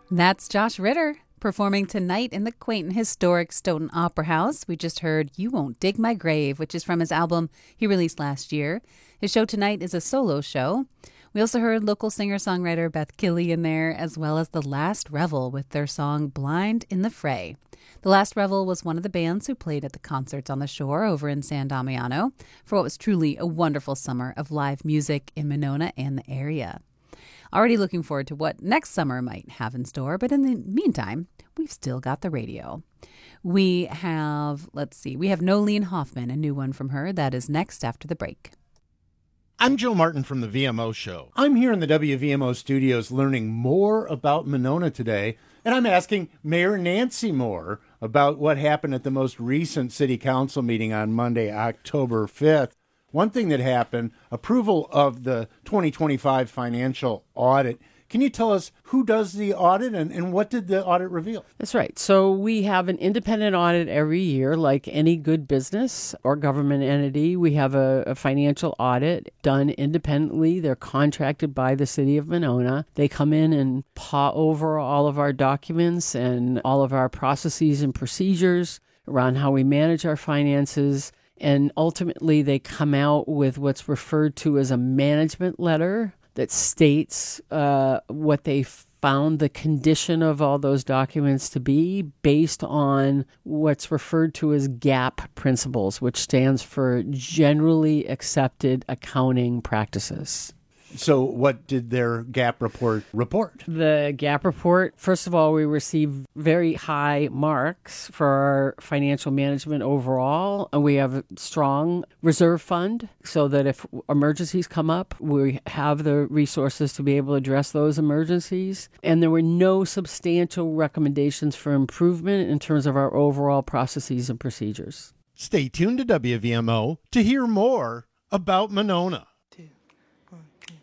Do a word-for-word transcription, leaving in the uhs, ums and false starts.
That's Josh Ritter performing tonight in the quaint and historic Stoughton Opera House. We just heard You Won't Dig My Grave, which is from his album he released last year. His show tonight is a solo show. We also heard local singer-songwriter Beth Gilly in there, as well as The Last Revel with their song Blind in the Fray. The Last Revel was one of the bands who played at the Concerts on the Shore over in San Damiano for what was truly a wonderful summer of live music in Monona and the area. Already looking forward to what next summer might have in store, but in the meantime, we've still got the radio. We have, let's see, we have Nolene Hoffman, a new one from her. That is next after the break. I'm Joe Martin from the V M O Show. I'm here in the W V M O studios learning more about Monona today, and I'm asking Mayor Nancy Moore about what happened at the most recent City Council meeting on Monday, October fifth. One thing that happened, approval of the twenty twenty-five financial audit. Can you tell us who does the audit and, and what did the audit reveal? That's right. So we have an independent audit every year, like any good business or government entity. We have a, a financial audit done independently. They're contracted by the city of Monona. They come in and paw over all of our documents and all of our processes and procedures around how we manage our finances. And ultimately, they come out with what's referred to as a management letter that states uh, what they found the condition of all those documents to be based on what's referred to as GAAP principles, which stands for Generally Accepted Accounting Practices. So what did their GAAP report report? The GAAP report, first of all, we received very high marks for our financial management overall. And we have a strong reserve fund so that if emergencies come up, we have the resources to be able to address those emergencies. And there were no substantial recommendations for improvement in terms of our overall processes and procedures. Stay tuned to W V M O to hear more about Monona.